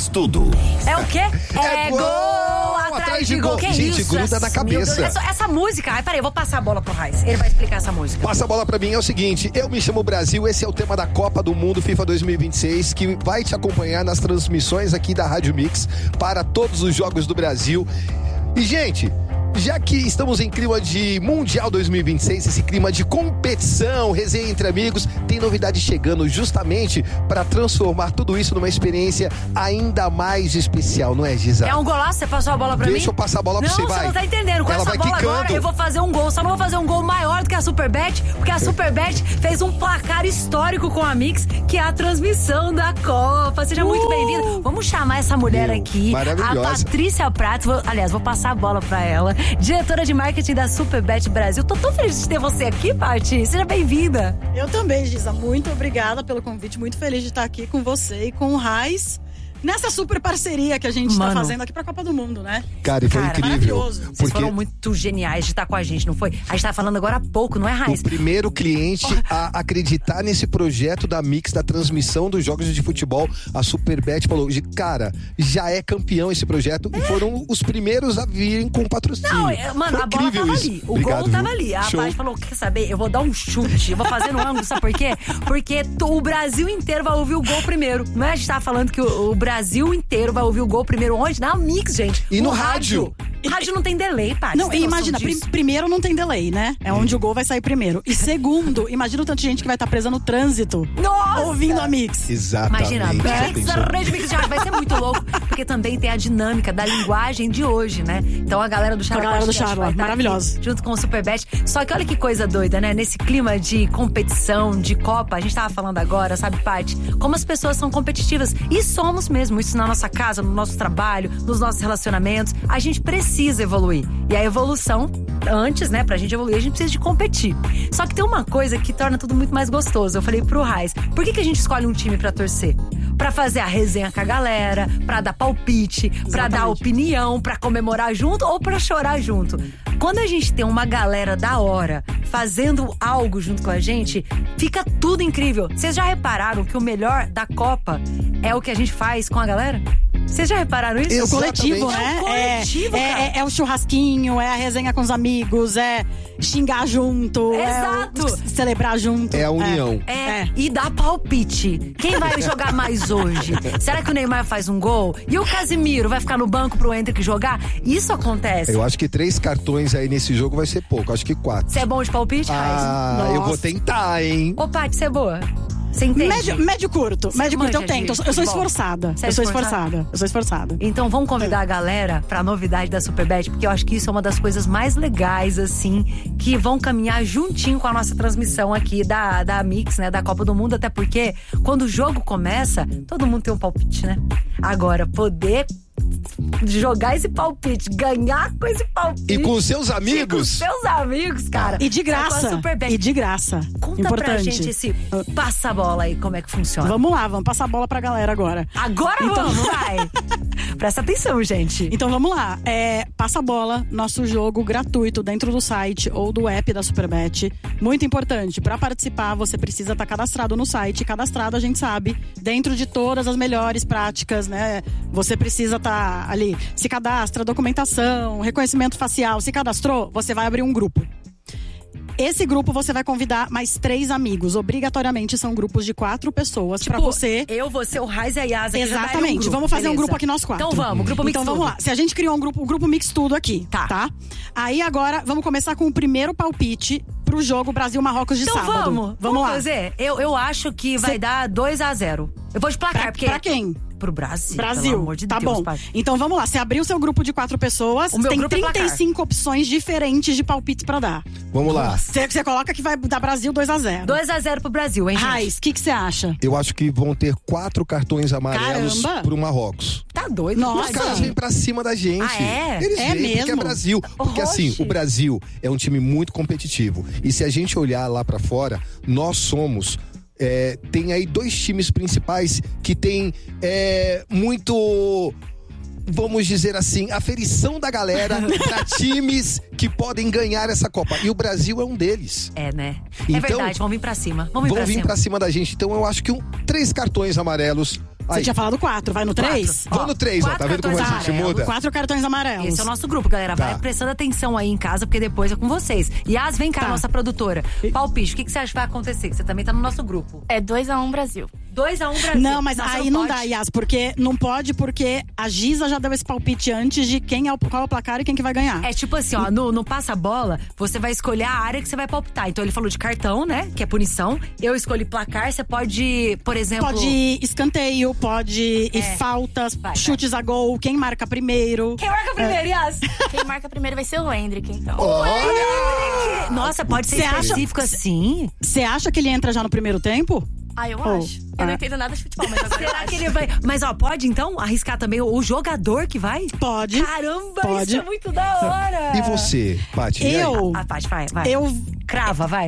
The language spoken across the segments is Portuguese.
Mix Tudo. É o quê? É gol atrás de gol. Que gente, isso? gruda na cabeça. Essa música... Ai, peraí, eu vou passar a bola pro Raiz. Ele vai explicar essa música. Passa a bola pra mim, é o seguinte, eu me chamo Brasil, esse é o tema da Copa do Mundo FIFA 2026, que vai te acompanhar nas transmissões aqui da Rádio Mix para todos os jogos do Brasil. E, gente, já que estamos em clima de Mundial 2026, esse clima de competição, resenha entre amigos, tem novidade chegando justamente para transformar tudo isso numa experiência ainda mais especial, não é, Giza? É um golaço? Você passou a bola pra mim? Deixa eu passar a bola pra você, vai. Não, você não tá entendendo. Com Ela essa vai bola quicando. agora, eu vou fazer um gol. Só não vou fazer um gol maior do que a Superbet, porque a Superbet fez um placar histórico com a Mix, que é a transmissão da Copa. Seja muito bem-vinda. Vamos chamar essa mulher aqui, maravilhosa. a Patrícia Prato. Aliás, vou passar a bola pra ela. Diretora de marketing da Superbet Brasil. Tô tão feliz de ter você aqui, Paty. Seja bem-vinda. Eu também, Giza. Muito obrigada pelo convite. Muito feliz de estar aqui com você e com o Raiz nessa super parceria que a gente está fazendo aqui pra Copa do Mundo, né? Cara, e foi incrível. Maravilhoso. Vocês foram muito geniais de estar com a gente, não foi? A gente tava falando agora há pouco, não é, Raiz? O primeiro cliente a acreditar nesse projeto da Mix, da transmissão dos jogos de futebol, a Superbet falou, cara, já é campeão esse projeto e foram os primeiros a virem com patrocínio. Não, mano, a bola tava isso. ali, o Obrigado, gol tava viu? ali. A Show. Paty falou, quer saber? Eu vou dar um chute, eu vou fazer no ângulo, sabe por quê? Porque o Brasil inteiro vai ouvir o gol primeiro. Não é? A gente tava falando que o Brasil inteiro vai ouvir o gol primeiro onde? Na Mix, gente. E no rádio. Rádio não tem delay, Paty. Não, e imagina, primeiro não tem delay, né? É onde o gol vai sair primeiro. E segundo, imagina o tanto de gente que vai estar presa no trânsito. Nossa! Ouvindo a Mix. Exatamente. Imagina, Rede Mix já vai ser muito louco, porque também tem a dinâmica da linguagem de hoje, né? Então a galera do Charla, A galera do Charla, maravilhoso. junto com o Superbet. Só que olha que coisa doida, né? Nesse clima de competição, de Copa, a gente tava falando agora, sabe, Paty? Como as pessoas são competitivas. E somos mesmo, isso na nossa casa, no nosso trabalho, nos nossos relacionamentos. A gente precisa evoluir. E a evolução, antes, né, pra gente evoluir, a gente precisa de competir. Só que tem uma coisa que torna tudo muito mais gostoso. Eu falei pro Raiz, por que a gente escolhe um time pra torcer? Pra fazer a resenha com a galera, pra dar palpite, pra dar opinião, pra comemorar junto ou pra chorar junto. Quando a gente tem uma galera da hora fazendo algo junto com a gente, fica tudo incrível. Vocês já repararam que o melhor da Copa é o que a gente faz com a galera? Vocês já repararam isso? É o coletivo, né? É o coletivo, cara. É o churrasquinho, é a resenha com os amigos, é xingar junto, Exato. é celebrar junto. É a união. E dá palpite. Quem vai jogar mais hoje? Será que o Neymar faz um gol? E o Casimiro vai ficar no banco pro Hendrick jogar? Isso acontece. Eu acho que 3 cartões aí nesse jogo vai ser pouco, acho que 4. Você é bom de palpite, Raiz? Eu vou tentar, hein? Ô, Paty, você é boa? Você entende? Médio curto. Médio curto, eu tento. Eu sou esforçada. Você é Eu sou esforçada. Então vamos convidar a galera pra novidade da Superbet, porque eu acho que isso é uma das coisas mais legais, assim, que vão caminhar juntinho com a nossa transmissão aqui da Mix, né, da Copa do Mundo, até porque quando o jogo começa, todo mundo tem um palpite, né? Agora, poder jogar esse palpite, ganhar com esse palpite. E com os seus amigos. E com os seus amigos, cara. E de É com a graça. Superbet. E de graça. Conta Importante. pra gente esse passa-bola aí, como é que funciona. Vamos lá, vamos passar a bola pra galera agora. Agora vamos, vai. Presta atenção, gente. Então vamos lá. Passa a bola, nosso jogo gratuito dentro do site ou do app da Superbet. Muito importante, pra participar você precisa estar cadastrado no site. Cadastrado, a gente sabe, dentro de todas as melhores práticas, né? Você precisa estar ali, se cadastra, documentação, reconhecimento facial. Se cadastrou, você vai abrir um grupo. Esse grupo você vai convidar mais 3 amigos. Obrigatoriamente são grupos de 4 pessoas pra você. Eu, você, o Raiz e a Yasa. Exatamente. Vamos fazer um grupo aqui nós 4. Então vamos, grupo Mix Então vamos lá. Se a gente criou o grupo Mix Tudo aqui, tá? Aí agora vamos começar com o primeiro palpite pro jogo Brasil-Marrocos de sábado. Então vamos lá. fazer. Eu acho que vai dar 2-0. Eu vou de placar, porque... Pra quem? Pro Brasil. Pelo amor de tá Deus, bom. pai. Então vamos lá. Você abriu o seu grupo de 4 pessoas, O meu tem grupo é 35 opções diferentes de palpites pra dar. Vamos lá. Você coloca que vai dar Brasil 2-0. 2-0 pro Brasil, hein, gente? Raiz, o que você acha? Eu acho que vão ter 4 cartões amarelos Caramba. pro Marrocos. Tá doido? Nossa. Os caras vêm pra cima da gente. Ah, é? Eles É vêm porque é mesmo? Brasil. Porque assim, Oxe. o Brasil é um time muito competitivo. E se a gente olhar lá pra fora, nós somos... tem aí 2 times principais que tem muito... Vamos dizer assim, aferição da galera pra times que podem ganhar essa Copa. E o Brasil é um deles. É, né? Então, é verdade, vão vir pra cima. Vão vir pra cima da gente. Então eu acho que 3 cartões amarelos Você tinha falado 4, vai no 3? Vou no 3, ó, tá vendo como a gente muda? 4 cartões amarelos. Esse é o nosso grupo, galera. Vai prestando atenção aí em casa, porque depois é com vocês. Yas, vem cá, nossa produtora. Palpite, o que você acha que vai acontecer? Que você também tá no nosso grupo. É 2-1 Brasil. 2-1 Brasil. Não, mas aí não dá, Yas, porque não pode, porque a Giza já deu esse palpite antes de qual é o placar e quem que vai ganhar. É tipo assim, ó, no passa-bola, você vai escolher a área que você vai palpitar. Então ele falou de cartão, né, que é punição. Eu escolhi placar, você pode, por exemplo... Pode ir escanteio, pode ir faltas, chutes a gol, quem marca primeiro. Quem marca primeiro, Yas? Quem marca primeiro vai ser o Hendrick, então. Olha! Nossa, pode ser específico assim? Você acha que ele entra já no primeiro tempo? Eu acho. Eu não entendo nada de futebol, mas agora Será que ele vai... Mas ó, pode então arriscar também o jogador que vai? Pode. Caramba, pode. Isso é muito da hora. E você, Paty? Paty, vai. Eu... Crava, vai.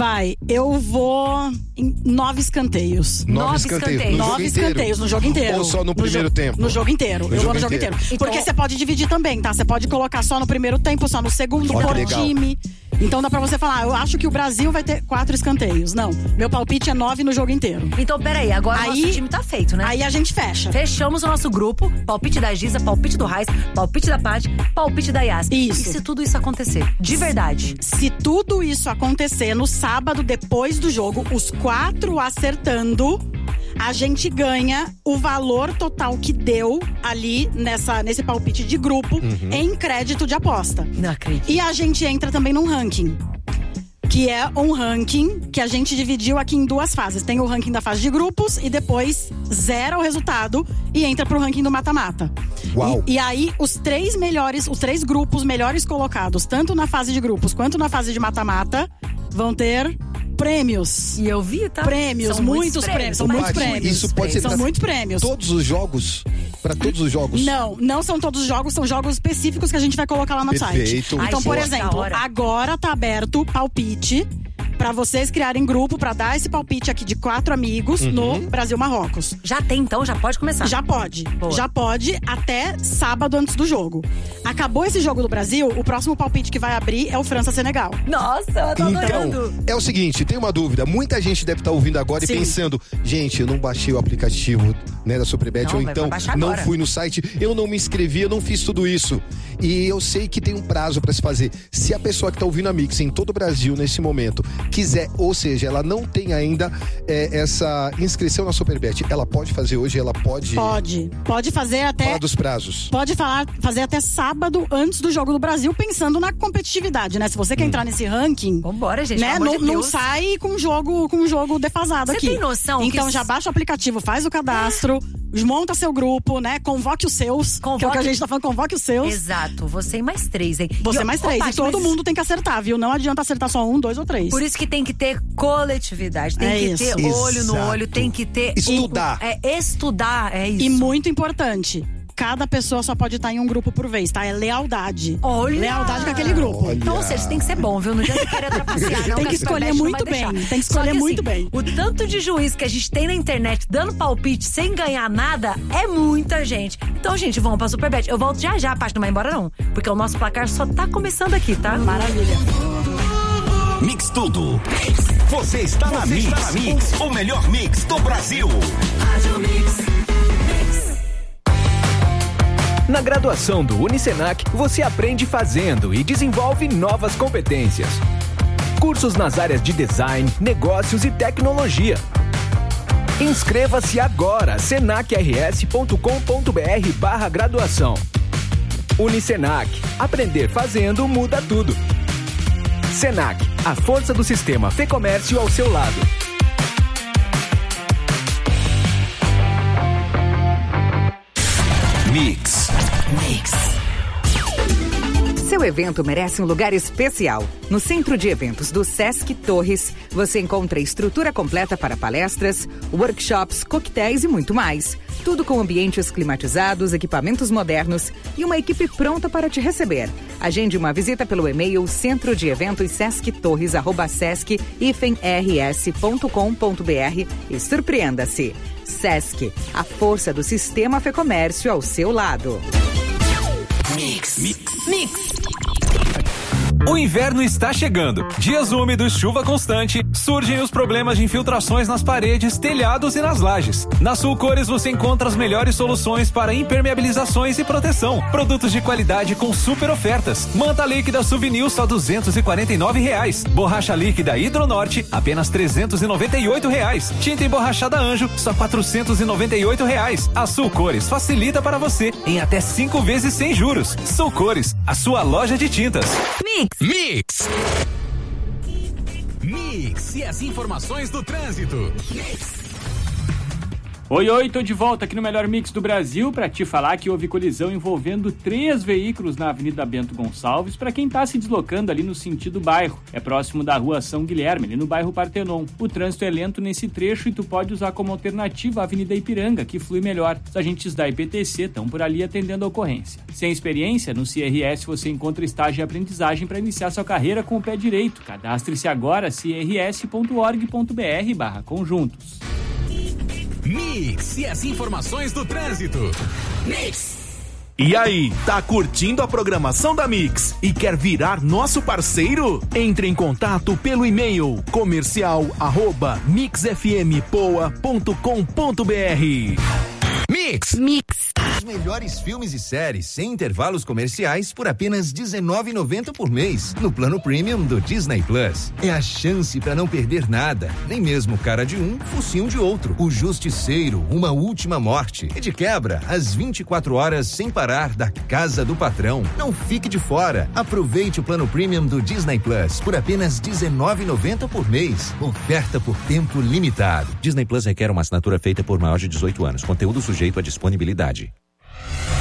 Eu vou em 9 escanteios. 9 escanteios. 9 escanteios no jogo inteiro. Ou só no primeiro tempo? No jogo inteiro. Eu vou no jogo inteiro. Então... Porque você pode dividir também, tá? Você pode colocar só no primeiro tempo, só no segundo, por time. Então dá pra você falar, eu acho que o Brasil vai ter 4 escanteios. Não, meu palpite é 9 no jogo inteiro. Então, peraí, agora o nosso time tá feito, né? Aí a gente fecha. Fechamos o nosso grupo, palpite da Giza, palpite do Raiz, palpite da Paty, palpite da Yas. Isso. E se tudo isso acontecer? De verdade. Se tudo isso acontecer no sábado, depois do jogo, os 4 acertando, a gente ganha o valor total que deu ali nesse palpite de grupo em crédito de aposta. Não acredito. E a gente entra também num ranking, que é um ranking que a gente dividiu aqui em 2 fases. Tem o ranking da fase de grupos e depois zera o resultado e entra pro ranking do mata-mata. Uau! E aí, os 3 grupos melhores colocados, tanto na fase de grupos quanto na fase de mata-mata, vão ter prêmios. E eu vi, tá? Prêmios, muitos prêmios. São muitos prêmios. Isso pode ser São muitos prêmios. Todos os jogos? Pra todos os jogos? Não são todos os jogos, são jogos específicos que a gente vai colocar lá no site. Então, por exemplo, agora tá aberto palpite pra vocês criarem grupo pra dar esse palpite aqui de 4 amigos no Brasil-Marrocos. Já tem, então? Já pode começar? Já pode. Boa. Já pode até sábado antes do jogo. Acabou esse jogo do Brasil, o próximo palpite que vai abrir é o França-Senegal. Nossa, eu tô adorando. Então, é o seguinte, tem uma dúvida. Muita gente deve estar ouvindo agora e pensando, gente, eu não baixei o aplicativo, né, da Superbet, ou então não fui no site, eu não me inscrevi, eu não fiz tudo isso. E eu sei que tem um prazo pra se fazer. Se a pessoa que tá ouvindo a Mix em todo o Brasil nesse momento quiser, ou seja, ela não tem ainda essa inscrição na Superbet, ela pode fazer hoje, ela pode... Pode fazer até... Fala dos prazos. Pode fazer até sábado antes do jogo do Brasil, pensando na competitividade, né? Se você quer entrar nesse ranking... Vambora, gente, né? pelo amor de Não Deus. sai com um jogo defasado aqui. Você tem noção? Então já baixa o aplicativo, faz o cadastro, monta seu grupo, né? Convoque os seus, que é o que a gente tá falando, convoque os seus. Exato, você e mais 3, hein? Você mais 3, e todo mundo tem que acertar, viu? Não adianta acertar só 1, 2 ou 3. Por isso que tem que ter coletividade, tem que ter olho no olho, tem que ter... Estudar. Estudar, é isso. E muito importante, cada pessoa só pode estar em um grupo por vez, tá? É lealdade. Olha! Lealdade com aquele grupo. Olha. Então, você tem que ser bom, viu? Não adianta querer trapacear, não. Tem que escolher muito bem. Tem que escolher muito bem. O tanto de juiz que a gente tem na internet dando palpite sem ganhar nada é muita gente. Então, gente, vamos pra Superbet. Eu volto já, a parte não vai embora, não. Porque o nosso placar só tá começando aqui, tá? Maravilha. Mix Tudo. Você está na Mix, o melhor mix do Brasil. Na graduação do Unicenac, você aprende fazendo e desenvolve novas competências. Cursos nas áreas de design, negócios e tecnologia. Inscreva-se agora, senacrs.com.br/graduação. Unicenac, aprender fazendo muda tudo. Senac, a força do sistema Fê-Comércio ao seu lado. Mix. Seu evento merece um lugar especial. No Centro de Eventos do Sesc Torres, você encontra estrutura completa para palestras, workshops, coquetéis e muito mais. Tudo com ambientes climatizados, equipamentos modernos e uma equipe pronta para te receber. Agende uma visita pelo e-mail centrodieventos.sesc-rs.com.br e surpreenda-se. Sesc, a força do sistema Fê-Comércio ao seu lado. Mix. O inverno está chegando. Dias úmidos, chuva constante, surgem os problemas de infiltrações nas paredes, telhados e nas lajes. Na Sulcores você encontra as melhores soluções para impermeabilizações e proteção. Produtos de qualidade com super ofertas. Manta líquida Souvenir só R$249. Borracha líquida Hidronorte apenas R$398. Tinta emborrachada Anjo só R$498. A Sulcores facilita para você em até 5 vezes sem juros. Sulcores, a sua loja de tintas. Mix e as informações do trânsito. Oi, tô de volta aqui no Melhor Mix do Brasil para te falar que houve colisão envolvendo 3 veículos na Avenida Bento Gonçalves para quem tá se deslocando ali no sentido bairro. É próximo da Rua São Guilherme, ali no bairro Partenon. O trânsito é lento nesse trecho e tu pode usar como alternativa a Avenida Ipiranga, que flui melhor. Os agentes da IPTC estão por ali atendendo a ocorrência. Sem experiência, no CRS você encontra estágio e aprendizagem para iniciar sua carreira com o pé direito. Cadastre-se agora crs.org.br/conjuntos. Mix e as informações do trânsito. E aí, tá curtindo a programação da Mix e quer virar nosso parceiro? Entre em contato pelo e-mail comercial@mixfmpoa.com.br. Mix. Os melhores filmes e séries sem intervalos comerciais por apenas R$19,90 por mês no plano premium do Disney Plus. É a chance para não perder nada, nem mesmo cara de um, focinho de outro. O Justiceiro, Uma Última Morte e de quebra, as 24 horas sem parar da Casa do Patrão. Não fique de fora. Aproveite o plano premium do Disney Plus por apenas R$19,90 por mês. Oferta por tempo limitado. Disney Plus requer uma assinatura feita por maior de 18 anos. Conteúdo sujeito à disponibilidade.